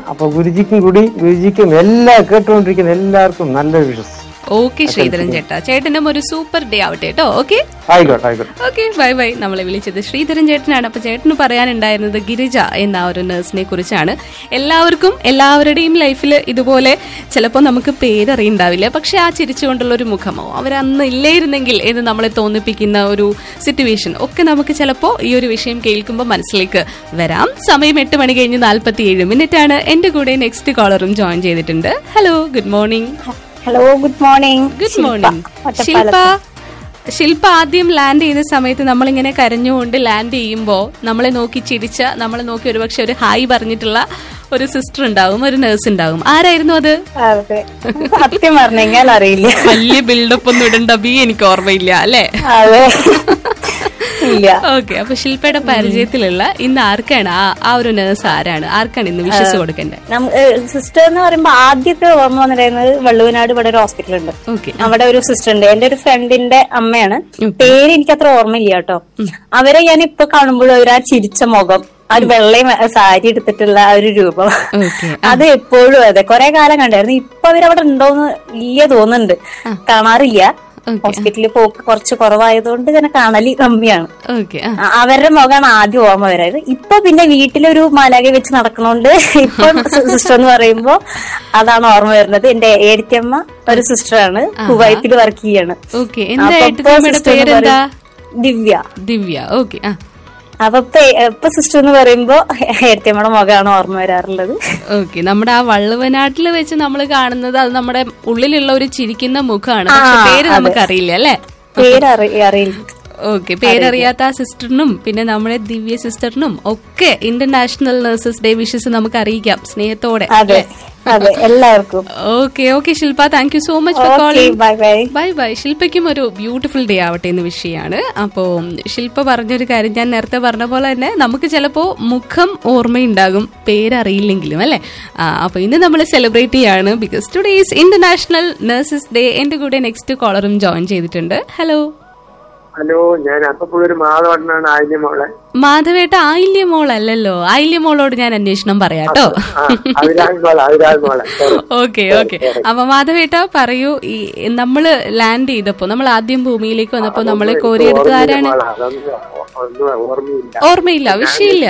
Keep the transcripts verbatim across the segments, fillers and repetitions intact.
അപ്പൊ ഗുരുജിക്കും കൂടി ഗുരുജിക്കും എല്ലാ കേട്ടുകൊണ്ടിരിക്കുന്ന എല്ലാവർക്കും നല്ലൊരു വിശ്വസം. ഓക്കെ ശ്രീധരൻ ചേട്ടാ, ചേട്ടനും ഒരു സൂപ്പർ ഡേ ആവട്ടെ കേട്ടോ. ഓക്കെ ആയിക്കോട്ടെ ആയിക്കോട്ടെ. Okay bye bye. നമ്മളെ വിളിച്ചത് ശ്രീധരൻ ചേട്ടനാണ്. അപ്പൊ ചേട്ടന് പറയാനുണ്ടായിരുന്നത് ഗിരിജ എന്ന ഒരു നഴ്സിനെ കുറിച്ചാണ്. എല്ലാവർക്കും എല്ലാവരുടെയും ലൈഫിൽ ഇതുപോലെ ചിലപ്പോൾ നമുക്ക് പേരറിയുണ്ടാവില്ല, പക്ഷെ ആ ചിരിച്ചുകൊണ്ടുള്ള ഒരു മുഖമോ അവരന്ന് ഇല്ലായിരുന്നെങ്കിൽ എന്ന് നമ്മളെ തോന്നിപ്പിക്കുന്ന ഒരു സിറ്റുവേഷൻ ഒക്കെ നമുക്ക് ചിലപ്പോൾ ഈ ഒരു വിഷയം കേൾക്കുമ്പോൾ മനസ്സിലേക്ക് വരാം. സമയം എട്ട് മണി കഴിഞ്ഞ് നാൽപ്പത്തി ഏഴ് മിനിറ്റ് ആണ്. എന്റെ കൂടെ നെക്സ്റ്റ് കോളറും ജോയിൻ ചെയ്തിട്ടുണ്ട്. Hello, good morning. Hello, good morning. Good morning ശില്പ. ശില്പ ആദ്യം ലാൻഡ് ചെയ്ത സമയത്ത് നമ്മളിങ്ങനെ കരഞ്ഞുകൊണ്ട് ലാൻഡ് ചെയ്യുമ്പോൾ നമ്മളെ നോക്കി ചിരിച്ച, നമ്മളെ നോക്കി ഒരുപക്ഷെ ഒരു ഹായ് പറഞ്ഞിട്ടുള്ള ഒരു സിസ്റ്റർ ഉണ്ടാവും, ഒരു നഴ്സ് ഉണ്ടാവും. ആരായിരുന്നു അത്? സത്യം പറഞ്ഞാൽ അറിയില്ല. വലിയ ബിൽഡപ്പ് ഒന്നും ഇടണ്ട ബി, എനിക്ക് ഓർമ്മയില്ല അല്ലേ? ഓക്കെ. അപ്പൊ ശില്പയുടെ പരിചയത്തിലുള്ള ഇന്ന് ആർക്കാണ് ആ ഒരു നഴ്സ്? ആരാണ്, ആർക്കാണ് ഇന്ന് വിശ്വസ് കൊടുക്കേണ്ടത്? സിസ്റ്റർ എന്ന് പറയുമ്പോ ആദ്യത്തെ ഓർമ്മ വന്നിരുന്നത് വള്ളുവനാട് ഇവിടെ ഒരു ഹോസ്പിറ്റൽ ഉണ്ട്, അവിടെ ഒരു സിസ്റ്റർ ഉണ്ട്. എന്റെ ഒരു ഫ്രണ്ടിന്റെ അമ്മയാണ്. പേര് എനിക്ക് അത്ര ഓർമ്മയില്ല കേട്ടോ. അവരെ ഞാൻ ഇപ്പൊ കാണുമ്പോഴും അവർ ആ ചിരിച്ച മുഖം, ആ ഒരു വെള്ളയും സാരി എടുത്തിട്ടുള്ള ആ ഒരു രൂപം, അത് എപ്പോഴും അതെ കുറെ കാലം കണ്ടായിരുന്നു. ഇപ്പൊ അവരവിടെ ഉണ്ടോന്ന് ഇല്ല തോന്നുന്നുണ്ട്, കാണാറില്ല. ഹോസ്പിറ്റലിൽ പോക്ക് കുറച്ച് കുറവായതുകൊണ്ട് തന്നെ കാണല് കമ്മിയാണ്. അവരുടെ മുഖമാണ് ആദ്യം ഓർമ്മ വരായത്. ഇപ്പൊ പിന്നെ വീട്ടിലൊരു മാലാഖ വെച്ച് നടക്കണോണ്ട് ഇപ്പൊ സിസ്റ്റർ എന്ന് പറയുമ്പോ അതാണ് ഓർമ്മ വരുന്നത്. എന്റെ ഏടത്തിയമ്മ ഒരു സിസ്റ്ററാണ്, കുവൈത്തിൽ വർക്ക് ചെയ്യാണ്. ദിവ്യ. ദിവ്യ ഓക്കെ. അപ്പൊ ഇപ്പൊ സിസ്റ്റർ എന്ന് പറയുമ്പോ ഏടത്തിയമ്മയുടെ മുഖമാണ് ഓർമ്മ വരാറുള്ളത്. ഓക്കെ. നമ്മുടെ ആ വള്ളുവനാട്ടിൽ വെച്ച് നമ്മൾ കാണുന്നത് അത് നമ്മുടെ ഉള്ളിലുള്ള ഒരു ചിരിക്കുന്ന മുഖമാണ്, പക്ഷെ പേര് നമുക്ക് അറിയില്ല അല്ലെ? പേര് അറിയില്ല. ഓക്കെ. പേരറിയാത്ത ആ സിസ്റ്ററിനും പിന്നെ നമ്മുടെ ദിവ്യ സിസ്റ്ററിനും ഒക്കെ ഇന്റർനാഷണൽ നഴ്സസ് ഡേ വിഷസ് നമുക്ക് അറിയിക്കാം സ്നേഹത്തോടെ. എല്ലാവർക്കും okay. Okay Shilpa, thank you so much for calling. Bye bye. ശില്പയ്ക്കും ഒരു ബ്യൂട്ടിഫുൾ ഡേ ആവട്ടെ എന്ന് വിഷയമാണ്. അപ്പോ ശില്പ പറഞ്ഞൊരു കാര്യം ഞാൻ നേരത്തെ പറഞ്ഞ പോലെ തന്നെ നമുക്ക് ചിലപ്പോ മുഖം ഓർമ്മയുണ്ടാകും, പേരറിയില്ലെങ്കിലും അല്ലെ? അപ്പൊ ഇന്ന് നമ്മൾ സെലിബ്രേറ്റ് ചെയ്യാണ് because today is international nurses day. എന്റെ കൂടെ നെക്സ്റ്റ് കോളറും ജോയിൻ ചെയ്തിട്ടുണ്ട്. ഹലോ. ഹലോ, ഞാൻ അപ്പപ്പോഴൊരു മാധവേട്ടനാണ്. ആയില്യമോളെ. മാധവേട്ട ആയില്യമോളല്ലോ. ആയില്യമോളോട് ഞാൻ അന്വേഷണം പറയാട്ടോ. Okay okay. അപ്പൊ മാധവേട്ട പറയൂ, ഈ നമ്മള് ലാൻഡ് ചെയ്തപ്പോ, നമ്മൾ ആദ്യം ഭൂമിയിലേക്ക് വന്നപ്പോ നമ്മളെ കോരിയെടുത്തത് ആരാണ്? ഓർമ്മയില്ല, വിഷയമില്ല.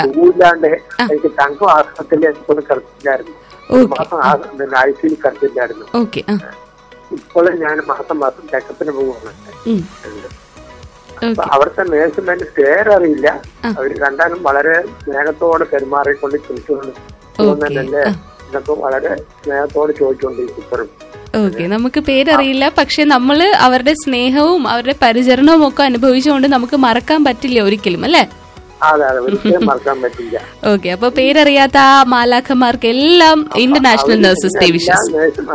ഓക്കെ. ഇപ്പോൾ ഞാൻ മാസം മാസം ചെക്കപ്പിന് പോകുന്നുണ്ട്. അവിടുത്തെ നേഴ്സുമാരുടെ പേരറിയില്ല. അവര് രണ്ടാലും വളരെ സ്നേഹത്തോടെ പെരുമാറിക്കൊണ്ട് ചിരിച്ചുകൊണ്ട് തന്നെ ഇതൊക്കെ വളരെ സ്നേഹത്തോടെ ചോദിച്ചുകൊണ്ടിരിക്കും ഇപ്പോഴും. ഓക്കെ. നമുക്ക് പേരറിയില്ല, പക്ഷെ നമ്മള് അവരുടെ സ്നേഹവും അവരുടെ പരിചരണവും ഒക്കെ അനുഭവിച്ചുകൊണ്ട് നമുക്ക് മറക്കാൻ പറ്റില്ല ഒരിക്കലും അല്ലെ? മറക്കാൻ പറ്റില്ല. ഓക്കെ. അപ്പൊ പേരറിയാത്ത ആ മാലാഖമാർക്ക് എല്ലാം international nurses day wishes.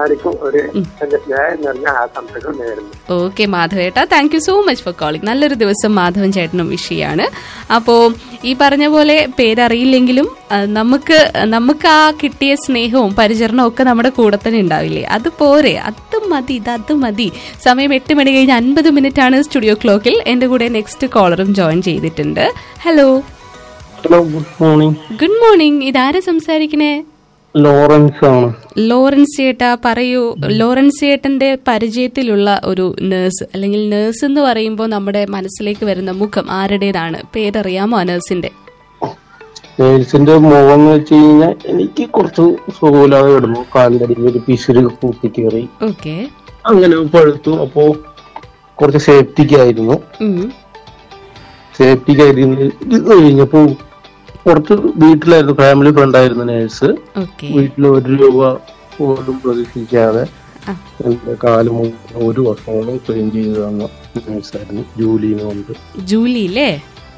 Okay മാധവേട്ട, thank you so much for calling. നല്ലൊരു ദിവസം മാധവൻ ചേട്ടനും വിഷയാണ്. അപ്പോ ഈ പറഞ്ഞ പോലെ പേരറിയില്ലെങ്കിലും നമുക്ക് നമുക്ക് ആ കിട്ടിയ സ്നേഹവും പരിചരണവും ഒക്കെ നമ്മുടെ കൂടെ തന്നെ ഉണ്ടാവില്ലേ? അത് പോരെ, അത് മതി, ഇത് മതി. സമയം എട്ട് മണി കഴിഞ്ഞ് അൻപത് മിനിറ്റ് ആണ് സ്റ്റുഡിയോ ക്ലോക്കിൽ. എന്റെ കൂടെ നെക്സ്റ്റ് കോളറും ജോയിൻ ചെയ്തിട്ടുണ്ട്. Hello. Hello, good morning. Good morning. ഇതാരാ സംസാരിക്കണേ? ലോറൻസ് ആണ്. ലോറൻസ് ചേട്ടാ പറയൂ. ലോറൻസ് ചേട്ടന്റെ പരിചയത്തിലുള്ള ഒരു നേഴ്സ് അല്ലെങ്കിൽ നേഴ്സ് എന്ന് പറയുമ്പോൾ നമ്മുടെ മനസ്സിലേക്ക് വരുന്ന മുഖം ആരുടേതാണ്? പേരറിയാമോ ആ നേഴ്സിന്റെ? നേഴ്സിന്റെ മുഖം എന്ന് വെച്ച് കഴിഞ്ഞാൽ എനിക്ക് കുറച്ച് സുഖമില്ലാതെ കിടന്നു. കാലിന്റെ അടിയിൽ ഒരു പിശുര് കൂട്ടി കയറി, ഓക്കെ, അങ്ങനെ പഴുത്തു. അപ്പോ കുറച്ച് സേഫ്റ്റിക്കായിരുന്നു സേഫ്റ്റിക്കായിരുന്നു ഇത് കഴിഞ്ഞപ്പോ കുറച്ച് വീട്ടിലായിരുന്നു, ഫാമിലി ഫ്രണ്ട് ആയിരുന്നു നേഴ്സ്. വീട്ടിൽ ഒരു രൂപ പോലും പ്രതീക്ഷിക്കാതെ എന്റെ കാല് ഒരു വർഷമോളം ക്ലീൻ ചെയ്ത് തന്ന നേഴ്സായിരുന്നു. ജൂലിന്ന് കൊണ്ട്. ജൂലിയില്ലേ?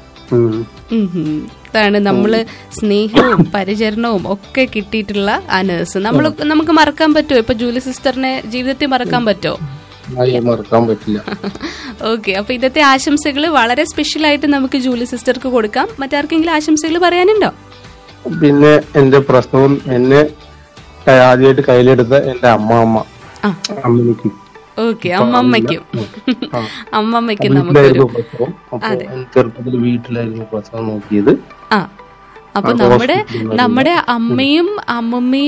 ാണ് നമ്മള് സ്നേഹവും പരിചരണവും ഒക്കെ കിട്ടിയിട്ടുള്ള ആ നേഴ്സ്. നമ്മൾ നമുക്ക് മറക്കാൻ പറ്റുമോ? ഇപ്പൊ ജൂലി സിസ്റ്ററിനെ ജീവിതത്തിൽ മറക്കാൻ പറ്റുമോ? മറക്കാൻ പറ്റില്ല. ഓക്കെ. അപ്പൊ ഇന്നത്തെ ആശംസകൾ വളരെ സ്പെഷ്യൽ ആയിട്ട് നമുക്ക് ജൂലി സിസ്റ്റർക്ക് കൊടുക്കാം. മറ്റാർക്കെങ്കിലും ആശംസകൾ പറയാനുണ്ടോ? പിന്നെ എന്റെ പ്രശ്നവും എന്നെ ആദ്യമായിട്ട് കയ്യിലെടുത്ത എന്റെ അമ്മ അമ്മയ്ക്കും. ഓക്കെ, അമ്മമ്മയ്ക്കും അമ്മമ്മയ്ക്കും നമുക്ക് ചെറുപ്പത്തിൽ വീട്ടിലായിരുന്നു പ്രസവം നോക്കിയത്. ആ, അപ്പൊ നമ്മുടെ നമ്മുടെ അമ്മയും അമ്മമ്മയും